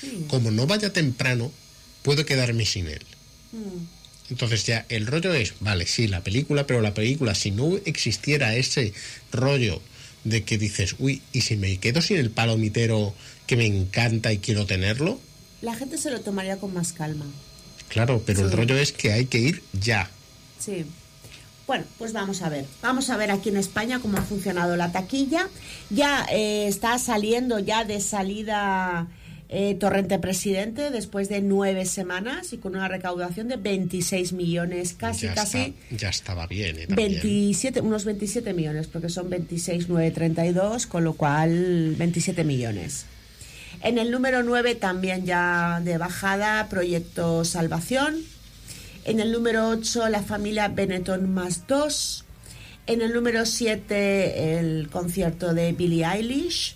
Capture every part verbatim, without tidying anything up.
Sí. Como no vaya temprano, puedo quedarme sin él. Mm. Entonces ya el rollo es, vale, sí, la película, pero la película, si no existiera ese rollo de que dices, uy, ¿y si me quedo sin el palomitero que me encanta y quiero tenerlo? La gente se lo tomaría con más calma. Claro, pero Sí. el rollo es que hay que ir ya. Sí. Bueno, pues vamos a ver. Vamos a ver aquí en España cómo ha funcionado la taquilla. Ya eh, está saliendo ya de salida eh, Torrente Presidente después de nueve semanas y con una recaudación de veintiséis millones, casi, ya casi. Está, ya estaba bien, ¿eh? También. veintisiete, unos veintisiete millones, porque son veintiséis mil novecientos treinta y dos, con lo cual veintisiete millones. En el número nueve también ya de bajada, Proyecto Salvación. En el número ocho, La Familia Benetton más dos. En el número siete, el concierto de Billie Eilish.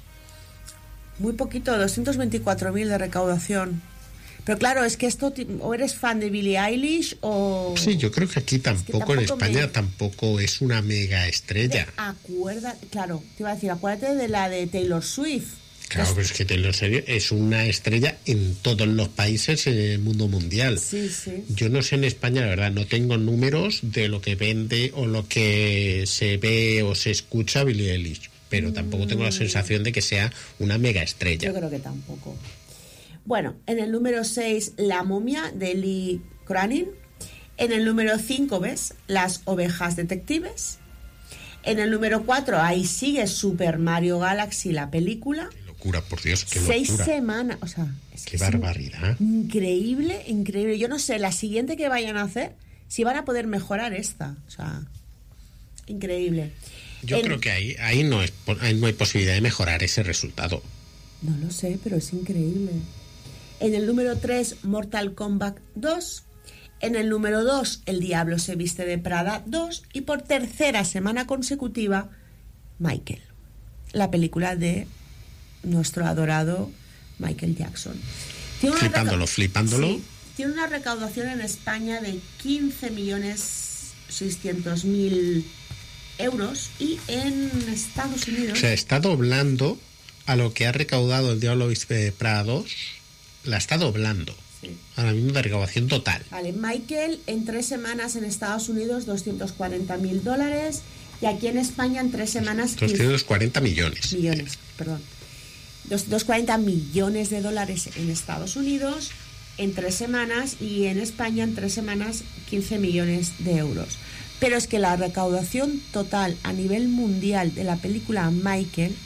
Muy poquito, doscientos veinticuatro mil de recaudación. Pero claro, es que esto, o eres fan de Billie Eilish o... Sí, yo creo que aquí tampoco, es que tampoco en España me... tampoco es una mega estrella. Acuerda, claro, te iba a decir, acuérdate de la de Taylor Swift. Claro, pero es que Taylor Swift es una estrella en todos los países en el mundo mundial. Sí, sí. Yo no sé en España, la verdad, no tengo números de lo que vende o lo que se ve o se escucha Billie Eilish, pero tampoco tengo la sensación de que sea una mega estrella. Yo creo que tampoco. Bueno, en el número seis, La momia de Lee Cronin. En el número cinco, ¿ves? Las ovejas detectives. En el número cuatro, ahí sigue Super Mario Galaxy, la película. Qué locura, por Dios, qué Seis locura. semanas, o sea, es Qué que es barbaridad. Increíble, increíble. Yo no sé, la siguiente que vayan a hacer, si van a poder mejorar esta. O sea, increíble. Yo en... creo que ahí, ahí, no es, ahí no hay posibilidad de mejorar ese resultado. No lo sé, pero es increíble. En el número tres, Mortal Kombat dos. En el número dos, El diablo se viste de Prada dos. Y por tercera semana consecutiva, Michael, la película de nuestro adorado Michael Jackson. Tiene Flipándolo, reca... flipándolo. Sí, tiene una recaudación en España de quince millones seiscientos mil euros y en Estados Unidos... O sea, está doblando a lo que ha recaudado El diablo viste de Prada dos. La está doblando. Sí. Ahora mismo de recaudación total. Vale, Michael en tres semanas en Estados Unidos doscientos cuarenta mil dólares y aquí en España en tres semanas doscientos cuarenta millones. Millones, perdón. doscientos cuarenta millones de dólares en Estados Unidos en tres semanas y en España en tres semanas quince millones de euros. Pero es que la recaudación total a nivel mundial de la película Michael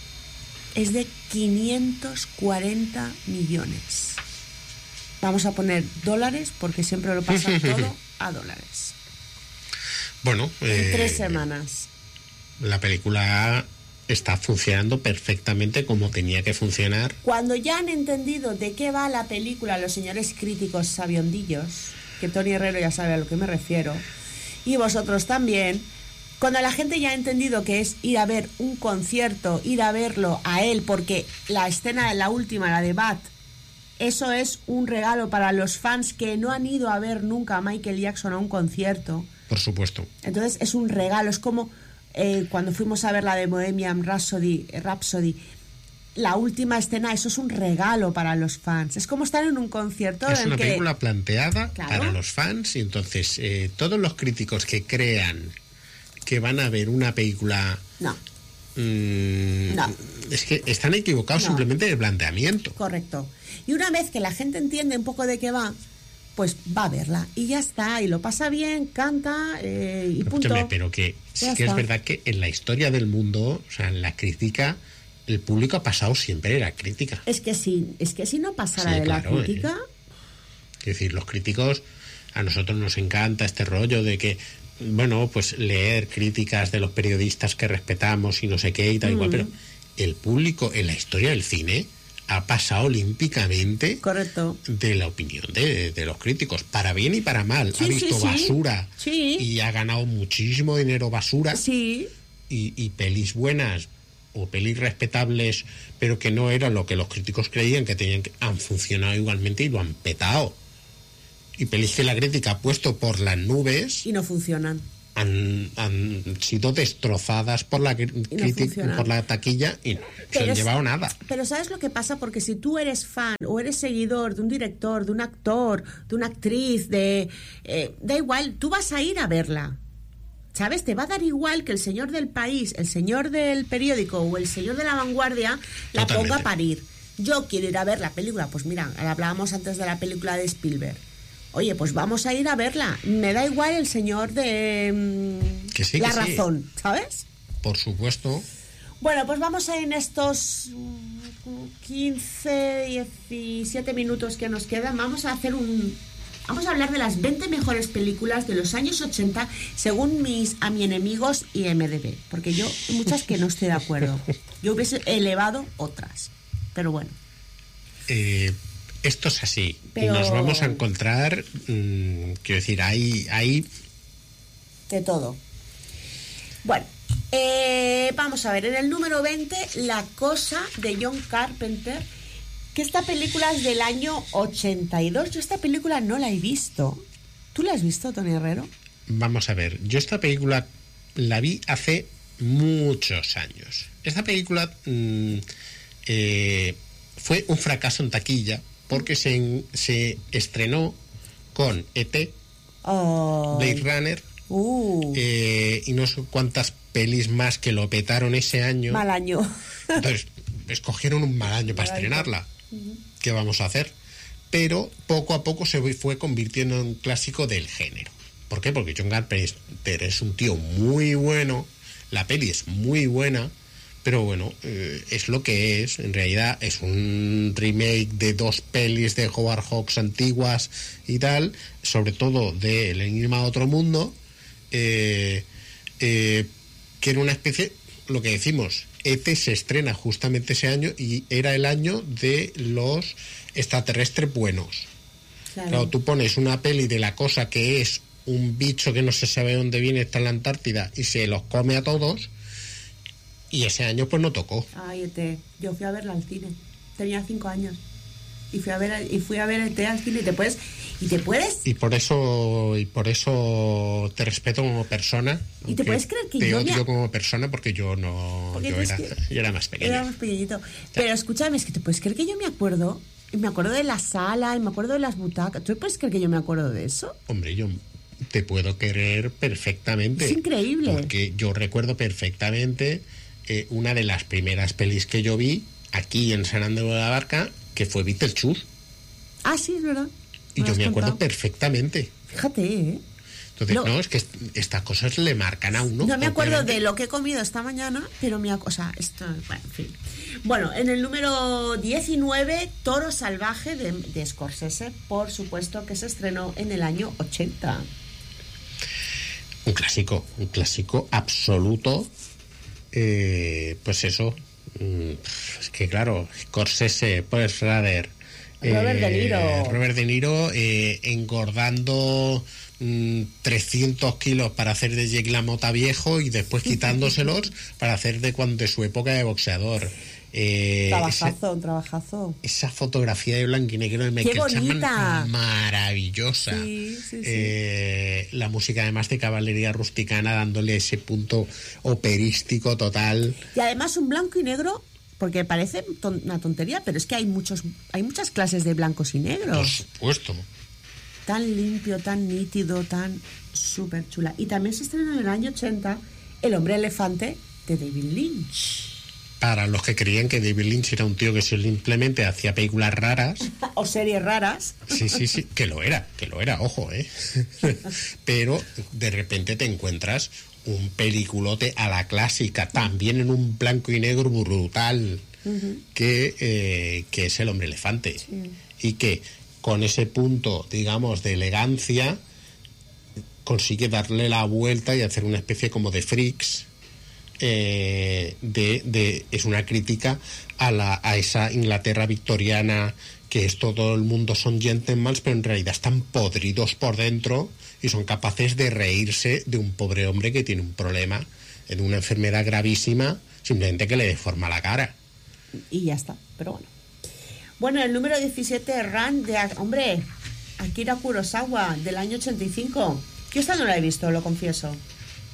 es de quinientos cuarenta millones. Vamos a poner dólares porque siempre lo pasan todo a dólares. Bueno, en eh, tres semanas. La película está funcionando perfectamente como tenía que funcionar. Cuando ya han entendido de qué va la película los señores críticos sabiondillos, que Tony Herrero ya sabe a lo que me refiero, y vosotros también, cuando la gente ya ha entendido que es ir a ver un concierto, ir a verlo a él, porque la escena de la última, la de Bat, eso es un regalo para los fans que no han ido a ver nunca a Michael Jackson a un concierto. Por supuesto. Entonces es un regalo, es como eh, cuando fuimos a ver la de Bohemian Rhapsody, Rhapsody, la última escena, eso es un regalo para los fans. Es como estar en un concierto. Es en una que... película planteada claro. para los fans y entonces eh, todos los críticos que crean que van a ver una película... No. Mmm, no. Es que están equivocados no. simplemente en el planteamiento. Correcto. Y una vez que la gente entiende un poco de qué va, pues va a verla y ya está, y lo pasa bien, canta eh, y punto. Escúchame, pero que sí ya que está. Es verdad que en la historia del mundo, o sea, en la crítica, el público ha pasado siempre de la crítica. Es que si, es que si no pasara sí, de claro, la crítica... Eh. Es decir, los críticos, a nosotros nos encanta este rollo de que, bueno, pues leer críticas de los periodistas que respetamos y no sé qué y tal mm. igual, pero el público en la historia del cine ha pasado olímpicamente correcto de la opinión de, de los críticos, para bien y para mal. Sí, ha visto sí, basura sí. y ha ganado muchísimo dinero basura sí. y, y pelis buenas o pelis respetables, pero que no eran lo que los críticos creían que tenían que, han funcionado igualmente y lo han petado. Y pelis que la crítica ha puesto por las nubes y no funcionan. han, han sido destrozadas por la crítica, no por la taquilla y no pero se han llevado nada. Pero ¿sabes lo que pasa? Porque si tú eres fan o eres seguidor de un director, de un actor, de una actriz, de eh, da igual, tú vas a ir a verla. ¿Sabes? Te va a dar igual que el señor del país, el señor del periódico o el señor de la vanguardia la Totalmente. ponga a parir. Yo quiero ir a ver la película. Pues mira, hablábamos antes de la película de Spielberg. Oye, pues vamos a ir a verla. Me da igual el señor de que sí, La que Razón, sí. ¿sabes? Por supuesto. Bueno, pues vamos a ir en estos quince, diecisiete minutos que nos quedan. Vamos a hacer un... Vamos a hablar de las veinte mejores películas de los años ochenta según mis a mi enemigos y M D B. Porque yo, hay muchas que no estoy de acuerdo. Yo hubiese elevado otras. Pero bueno. Eh... Esto es así. Pero... Y nos vamos a encontrar, mmm, quiero decir, hay, hay... de todo. Bueno, eh, vamos a ver, en el número veinte, La Cosa, de John Carpenter, que esta película es del año ochenta y dos. Yo esta película no la he visto. ¿Tú la has visto, Tony Herrero? Vamos a ver, yo esta película la vi hace muchos años. Esta película mmm, eh, fue un fracaso en taquilla, porque se, se estrenó con E T, oh. Blade Runner, uh. eh, y no sé cuántas pelis más que lo petaron ese año. Mal año. Entonces, escogieron un mal año para mal estrenarla. Uh-huh. ¿Qué vamos a hacer? Pero poco a poco se fue convirtiendo en un clásico del género. ¿Por qué? Porque John Carpenter es un tío muy bueno, la peli es muy buena, pero bueno, eh, es lo que es. En realidad es un remake de dos pelis de Howard Hawks antiguas y tal, sobre todo de El Enigma de Otro Mundo, eh, eh, que era una especie, lo que decimos, E T se estrena justamente ese año y era el año de los extraterrestres buenos. Claro. Claro, tú pones una peli de La Cosa, que es un bicho que no se sabe dónde viene, está en la Antártida y se los come a todos. Y ese año pues no tocó. Ay, E T, yo fui a verla al cine. Tenía cinco años. Y fui a ver y fui a ver E T al cine y te puedes y te puedes y por eso y por eso te respeto como persona. Y te puedes creer que te yo odio me... como persona porque yo no porque yo era, que... yo era más pequeño. Era más pequeñito. Pero escúchame, es que te puedes creer que yo me acuerdo, y me acuerdo de la sala, y me acuerdo de las butacas. ¿Tú puedes creer que yo me acuerdo de eso? Hombre, yo te puedo creer perfectamente. Es increíble. Porque yo recuerdo perfectamente eh, una de las primeras pelis que yo vi aquí en San Andrés de la Barca, que fue Beetlejuice. Ah, sí, es verdad. Y yo me acuerdo perfectamente. Fíjate, ¿eh? Entonces, no, no es que est estas cosas le marcan a uno. No me acuerdo de lo que he comido esta mañana, pero me... O sea, esto... Bueno, en fin. Bueno, en el número diecinueve, Toro Salvaje, de, de Scorsese, por supuesto, que se estrenó en el año ochenta. Un clásico, un clásico absoluto. Eh, pues eso... Es que claro, Scorsese, Paul Schrader, Robert eh, De Niro, Robert De Niro eh, engordando mmm, trescientos kilos para hacer de Jake LaMotta viejo y después quitándoselos para hacer de cuando de su época de boxeador. Eh, trabajazo, ese, un trabajazo. Esa fotografía de blanco y negro de Michael Chapman, maravillosa. Sí, sí, sí. Eh, la música además de Caballería Rusticana dándole ese punto operístico total. Y además un blanco y negro, porque parece ton una tontería, pero es que hay muchos, hay muchas clases de blancos y negros. Por supuesto. Tan limpio, tan nítido, tan súper chula. Y también se estrenó en el año ochenta El Hombre Elefante de David Lynch. Para los que creían que David Lynch era un tío que simplemente hacía películas raras. O series raras. Sí, sí, sí, que lo era, que lo era, ojo, ¿eh? Pero de repente te encuentras un peliculote a la clásica, también en un blanco y negro brutal, uh-huh. que, eh, que es El Hombre Elefante. Sí. Y que con ese punto, digamos, de elegancia, consigue darle la vuelta y hacer una especie como de Freaks. Eh, de, de es una crítica a la a esa Inglaterra victoriana, que es todo el mundo son gentlemen, pero en realidad están podridos por dentro y son capaces de reírse de un pobre hombre que tiene un problema, de una enfermedad gravísima, simplemente que le deforma la cara. Y ya está, pero bueno. Bueno, el número diecisiete, Run, de, hombre, Akira Kurosawa, del año ochenta y cinco. Yo esta no la he visto, lo confieso.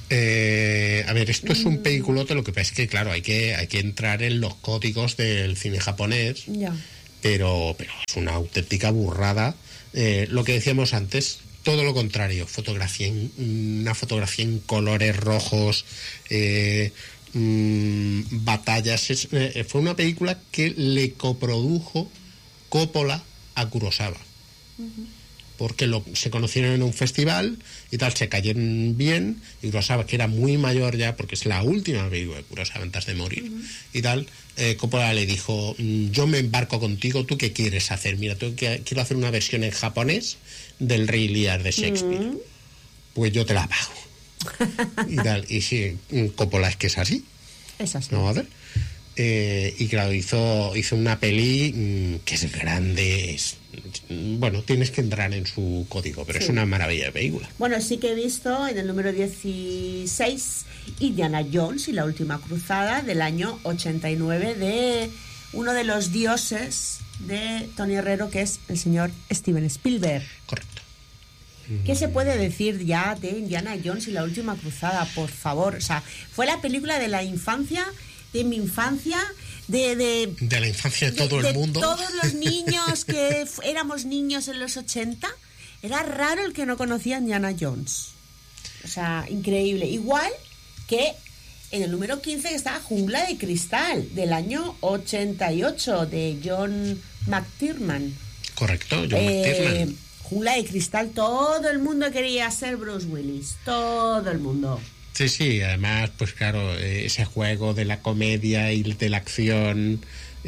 Eh, a ver, esto es un peliculote, lo que pasa es que, claro, hay que, hay que entrar en los códigos del cine japonés, Ya. pero, pero es una auténtica burrada. Eh, lo que decíamos antes, todo lo contrario, fotografía en, una fotografía en colores rojos, eh, mmm, batallas. Es, eh, fue una película que le coprodujo Coppola a Kurosawa. Uh-huh. Porque lo, se conocieron en un festival y tal, se cayeron bien, y Kurosawa, que era muy mayor ya, porque es la última película de Kurosawa antes de morir, uh-huh. y tal, eh, Coppola le dijo, yo me embarco contigo, ¿tú qué quieres hacer? Mira, tú, que, quiero hacer una versión en japonés del Rey Lear de Shakespeare. Uh-huh. Pues yo te la pago. Y tal, y sí, Coppola es que es así. Es así. ¿No? A ver. Eh, y claro, hizo, hizo una peli mmm, que es grande, es, bueno, tienes que entrar en su código, pero sí. Es una maravilla de película. Bueno, sí que he visto en el número dieciséis Indiana Jones y la última cruzada del año ochenta y nueve, de uno de los dioses de Tony Herrero, que es el señor Steven Spielberg. Correcto. ¿Qué se puede decir ya de Indiana Jones y la última cruzada, por favor? O sea, fue la película de la infancia, de mi infancia, de... De, de la infancia de todo de, el mundo. De todos los niños que f- éramos niños en los ochenta. Era raro el que no conocía a Indiana Jones. O sea, increíble. Igual que en el número quince que estaba Jungla de Cristal, del año ochenta y ocho, de John McTiernan. Correcto, John eh, McTiernan. Jungla de Cristal, todo el mundo quería ser Bruce Willis. Todo el mundo. Sí, sí, además, pues claro, ese juego de la comedia y de la acción,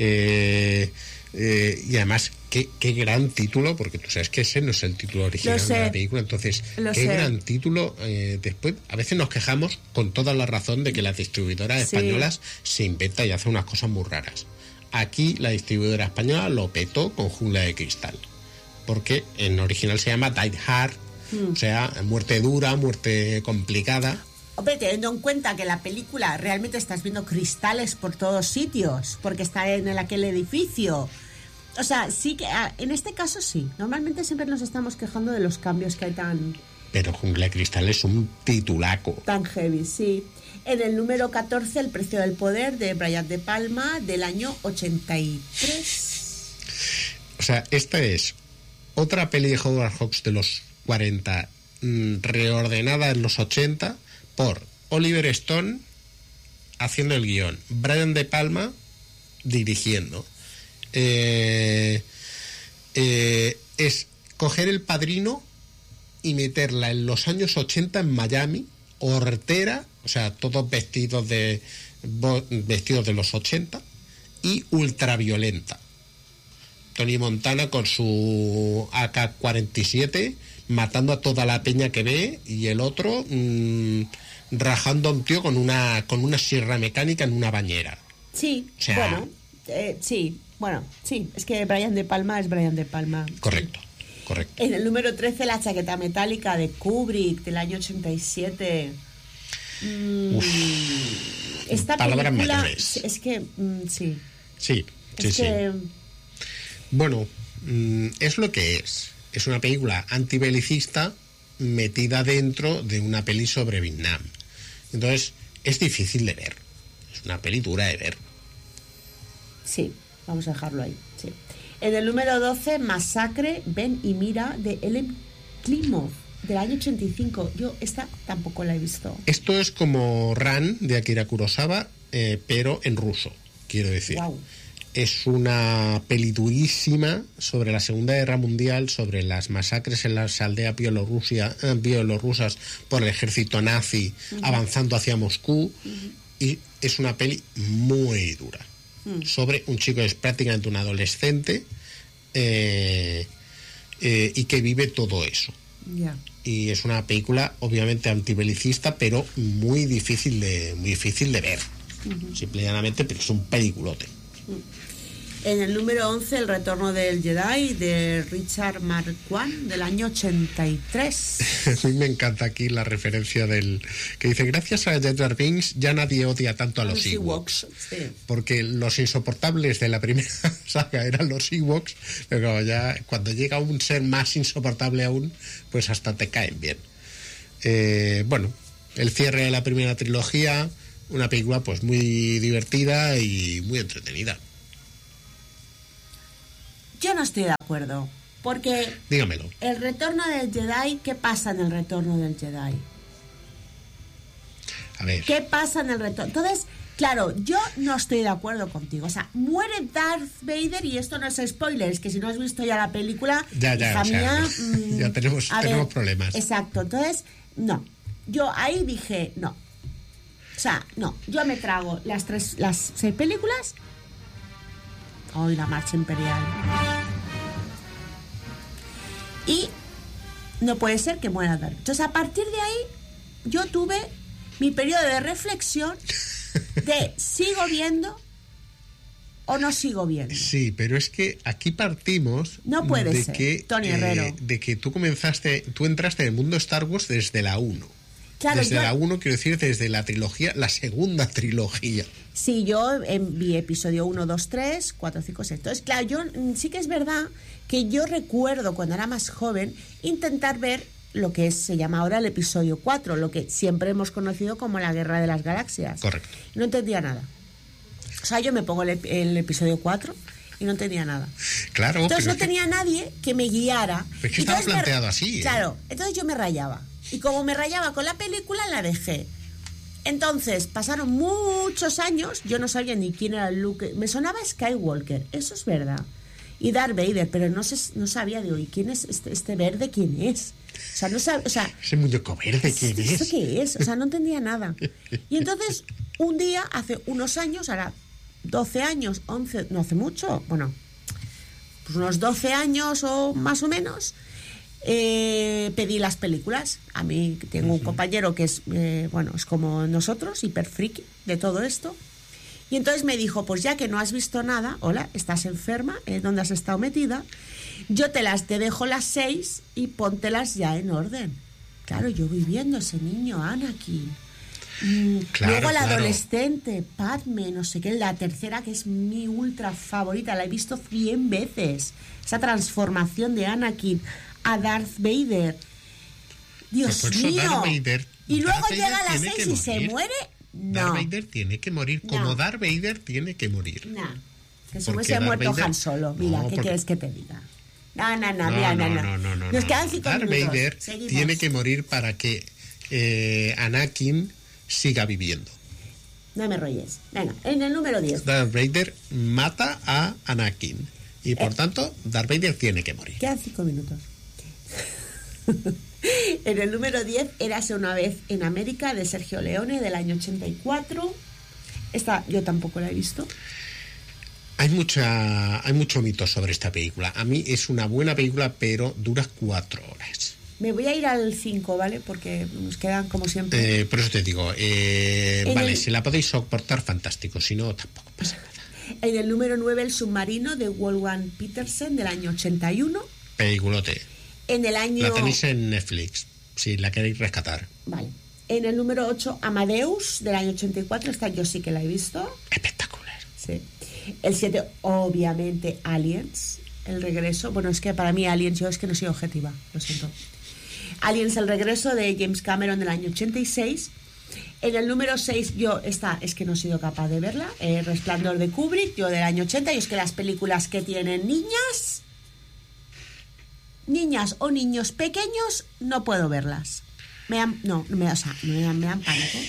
eh, eh, y además, qué, qué gran título, porque tú sabes que ese no es el título original de la película, entonces, Lo qué sé. gran título. Eh, después, a veces nos quejamos con toda la razón de que las distribuidoras Sí. españolas se inventan y hacen unas cosas muy raras. Aquí la distribuidora española lo petó con Jungla de Cristal, porque en original se llama Die Hard, mm. o sea, muerte dura, muerte complicada. Hombre, teniendo en cuenta que la película realmente estás viendo cristales por todos sitios, porque está en el, aquel edificio. O sea, sí que en este caso sí. Normalmente siempre nos estamos quejando de los cambios que hay tan... Pero Jungla de Cristal es un titulaco. Tan heavy, sí. En el número catorce, El precio del poder, de Brian De Palma, del año ochenta y tres. O sea, esta es otra peli de Howard Hawks de los cuarenta, mmm, reordenada en los ochenta, por Oliver Stone haciendo el guión, Brian De Palma dirigiendo. Eh, eh, es coger El Padrino y meterla en los años ochenta en Miami, hortera, o sea, todos vestidos de vestidos de los ochenta, y ultraviolenta. Tony Montana con su A K cuarenta y siete matando a toda la peña que ve, y el otro mmm, rajando a un tío con una con una sierra mecánica en una bañera. Sí, o sea, bueno, eh, sí, bueno, sí, es que Brian De Palma es Brian De Palma. Correcto, correcto. En el número trece, La chaqueta metálica, de Kubrick, del año ochenta y siete. Mm, esta palabras película, mayores. Es que, mm, sí. Sí, sí, es sí. Que... Bueno, mm, es lo que es. Es una película antibelicista metida dentro de una peli sobre Vietnam. Entonces, es difícil de ver. Es una peli dura de ver. Sí, vamos a dejarlo ahí. Sí. En el número doce, Masacre, Ven y Mira, de Ellen Klimov, del año ochenta y cinco. Yo esta tampoco la he visto. Esto es como Ran, de Akira Kurosawa, eh, pero en ruso, quiero decir. Wow. Es una peli durísima sobre la Segunda Guerra Mundial, sobre las masacres en las aldeas bielorrusia, eh, bielorrusas por el ejército nazi, uh-huh. avanzando hacia Moscú, uh-huh. y es una peli muy dura, uh-huh. sobre un chico que es prácticamente un adolescente, eh, eh, y que vive todo eso. Yeah. Y es una película obviamente antibelicista, pero muy difícil de, muy difícil de ver, uh-huh. simplemente, pero es un peliculote. Uh-huh. En el número once, El retorno del Jedi, de Richard Marquand, del año ochenta y tres. A mí me encanta aquí la referencia del que dice: gracias a Jar Jar Binks ya nadie odia tanto a los, los Ewoks. Ewoks. Sí. Porque los insoportables de la primera saga eran los Ewoks, pero ya cuando llega un ser más insoportable aún, pues hasta te caen bien. Eh, bueno, el cierre de la primera trilogía, una película pues muy divertida y muy entretenida. Yo no estoy de acuerdo, porque dígamelo. El retorno del Jedi, ¿qué pasa en el retorno del Jedi? A ver. ¿Qué pasa en el retorno? Entonces, claro, yo no estoy de acuerdo contigo. O sea, muere Darth Vader y esto no es spoiler, es que si no has visto ya la película, ya, ya, hija o sea, mía, no. mmm, ya tenemos, tenemos ver, problemas. Exacto, entonces, no. Yo ahí dije, no. O sea, no, yo me trago las tres, las seis películas. Hoy la marcha imperial. Y no puede ser que muera Darth. Entonces, a partir de ahí, yo tuve mi periodo de reflexión de sigo viendo o no sigo viendo. Sí, pero es que aquí partimos no puede de ser, que Tony Herrero. Eh, de que tú comenzaste, tú entraste en el mundo Star Wars desde la uno. Claro, desde yo, la uno, quiero decir, desde la trilogía, la segunda trilogía. Sí, yo vi episodio uno, dos, tres, cuatro, cinco, seis. Entonces, claro, yo sí que es verdad que yo recuerdo cuando era más joven intentar ver lo que es, se llama ahora el episodio cuatro, lo que siempre hemos conocido como la Guerra de las Galaxias. Correcto. No entendía nada. O sea, yo me pongo el, el episodio cuatro y no entendía nada. Claro. Entonces no es tenía que... nadie que me guiara. Pero es que estaba planteado me... así. ¿eh? Claro, entonces yo me rayaba. Y como me rayaba con la película, la dejé. Entonces, pasaron muchos años, yo no sabía ni quién era Luke. Me sonaba Skywalker, eso es verdad. Y Darth Vader, pero no, sé, no sabía, digo, ¿y quién es este, este verde? ¿Quién es? O sea, no sabía, o sea... Ese muñeco verde, ¿quién es? ¿Eso qué es? O sea, no entendía nada. Y entonces, un día, hace unos años, ahora doce años, once, no hace mucho, bueno, pues unos doce años o más o menos... Eh, pedí las películas. A mí tengo un compañero que es eh, bueno, es como nosotros, hiper friki de todo esto. Y entonces me dijo, pues ya que no has visto nada, hola, estás enferma, ¿eh? ¿Dónde has estado metida? Yo te las te dejo las seis y póntelas ya en orden. Claro, yo voy viendo ese niño Anakin. Mm, claro, luego la claro. adolescente Padme, no sé qué, la tercera que es mi ultra favorita, la he visto cien veces. Esa transformación de Anakin a Darth Vader. Dios pues mío. Darth Vader, y luego Darth llega a Vader las tiene seis y se morir. muere. No. Darth Vader tiene que morir. Como no. Darth Vader tiene que morir. No. Que se Porque hubiese Darth muerto Vader... Han Solo. Mira, no, ¿qué porque... quieres que te diga? No, no, no, no, mira, no, no, no, no, no, Nos no. quedan cinco Darth minutos. Vader Seguimos. tiene que morir para que eh, Anakin siga viviendo. No me rolles. Venga, en el número diez. Darth Vader mata a Anakin. Y por eh, tanto, Darth Vader tiene que morir. Quedan cinco minutos. En el número diez, Érase una vez en América, de Sergio Leone, del año ochenta y cuatro. Esta yo tampoco la he visto. Hay mucha, hay mucho mito sobre esta película. A mí es una buena película, pero dura cuatro horas. Me voy a ir al cinco, ¿vale? Porque nos quedan como siempre. Eh, por eso te digo, eh, vale, el... si la podéis soportar, fantástico. Si no, tampoco pasa nada. En el número nueve, El submarino, de Wolfgang Petersen, del año ochenta y uno. Peliculote. En el año... La tenéis en Netflix, si la queréis rescatar. Vale. En el número ocho, Amadeus, del año ochenta y cuatro. Esta yo sí que la he visto. Espectacular. Sí. El siete, obviamente, Aliens, el regreso. Bueno, es que para mí Aliens, yo es que no soy objetiva, lo siento. Aliens, el regreso, de James Cameron, del año ochenta y seis. En el número seis, yo esta es que no he sido capaz de verla. El Resplandor, de Kubrick, yo del año ochenta. Y es que las películas que tienen niñas... niñas o niños pequeños, no puedo verlas. Me dan, no, me, o sea, me dan, me dan pánico.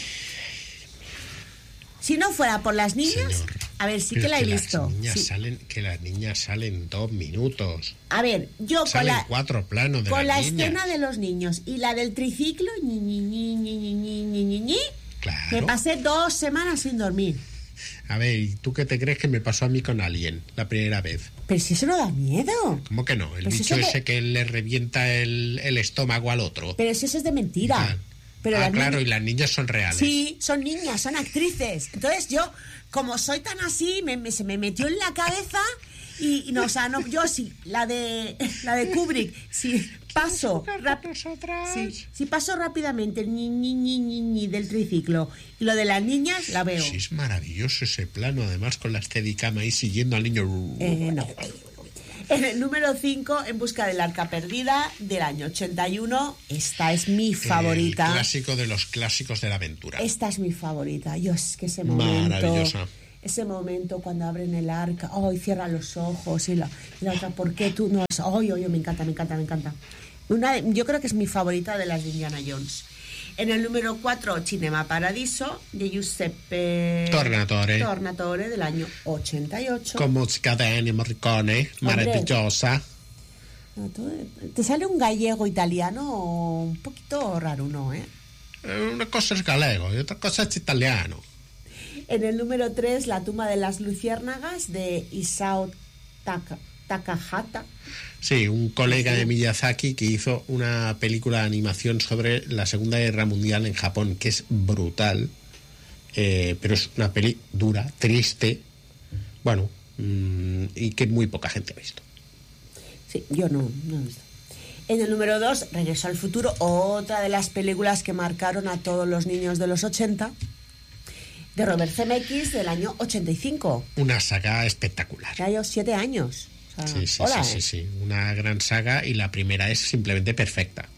Si no fuera por las niñas, señor, a ver, sí que la he que visto. Las niñas sí. salen, que las niñas salen dos minutos. A ver, yo salen con la, cuatro planos de con las la niñas. escena de los niños y la del triciclo, ñi, ñi, ñi, ñi, ñi, ñi, ñi, ñi, claro. Me pasé dos semanas sin dormir. A ver, ¿y tú qué te crees que me pasó a mí con Alien la primera vez? Pero si eso no da miedo. ¿Cómo que no? El pero bicho si ese de... que le revienta el, el estómago al otro. Pero si eso es de mentira. Pero ah, claro, niñas... y las niñas son reales. Sí, son niñas, son actrices. Entonces yo, como soy tan así, me, me, se me metió en la cabeza y, y no, o sea, no, yo sí, la de la de Kubrick, si paso rap, sí, si paso rápidamente el ni, ni, ni, ni, ni del triciclo y lo de las niñas, la veo. Sí, es maravilloso ese plano, además con la Steadicam ahí siguiendo al niño. Eh, no. En el número cinco, En busca del arca perdida, del año ochenta y uno. Esta es mi favorita. El clásico de los clásicos de la aventura. Esta es mi favorita. Yo es que ese momento... Maravillosa. Ese momento cuando abren el arca, ¡ay! Oh, cierran los ojos y la, y la otra, ¿por qué tú no has...? ¡Ay, ay, me encanta, me encanta, me encanta! Una, yo creo que es mi favorita de las de Indiana Jones. En el número cuatro, Cinema Paradiso, de Giuseppe Tornatore. Tornatore, del año ochenta y ocho. Con música de Ennio Morricone, maravillosa. Te sale un gallego italiano un poquito raro, ¿no? ¿Eh? Una cosa es galego y otra cosa es italiano. En el número tres, La tumba de las luciérnagas, de Isao Taka, Takahata. Sí, un colega de Miyazaki que hizo una película de animación sobre la Segunda Guerra Mundial en Japón, que es brutal, eh, pero es una peli dura, triste, bueno, mmm, y que muy poca gente ha visto. Sí, yo no, no he visto. En el número dos, Regreso al futuro, otra de las películas que marcaron a todos los niños de los ochenta, de Robert Zemeckis, del año ochenta y cinco. Una saga espectacular. Ya llevo siete años. O sea, sí, sí, hola, sí, ¿eh? sí, sí, una gran saga, y la primera es simplemente perfecta.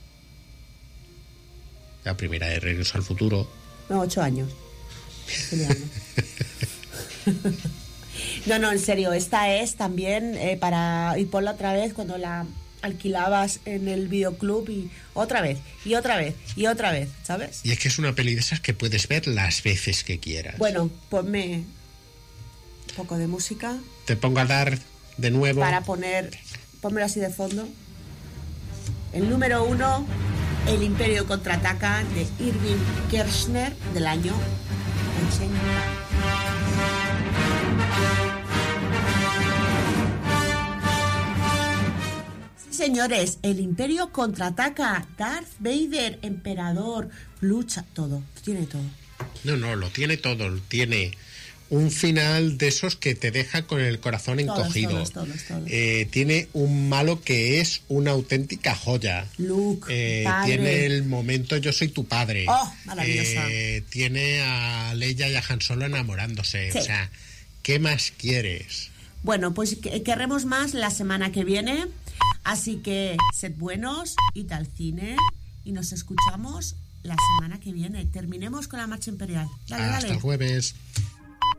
La primera de Regreso al futuro. No, ocho años. No, no, en serio, esta es también eh, para ir por la otra vez cuando la alquilabas en el videoclub y otra vez, y otra vez, y otra vez, ¿sabes? Y es que es una peli de esas que puedes ver las veces que quieras. Bueno, ponme un poco de música. Te pongo a dar de nuevo. Para poner, pónmelo así de fondo. El número uno, El Imperio contraataca, de Irving Kershner, del año ochenta. Señores, el Imperio contraataca, Darth Vader, emperador, lucha, todo, tiene todo. No, no, lo tiene todo, tiene un final de esos que te deja con el corazón todos, encogido. Todos, todos, todos. Eh, tiene un malo que es una auténtica joya. Luke, eh, padre. Tiene el momento Yo soy tu padre. Oh, maravillosa. Eh, tiene a Leia y a Han Solo enamorándose. Sí. O sea, ¿qué más quieres? Bueno, pues querremos más la semana que viene. Así que sed buenos, id al cine y nos escuchamos la semana que viene. Terminemos con la marcha imperial. Dale, Hasta dale. el jueves.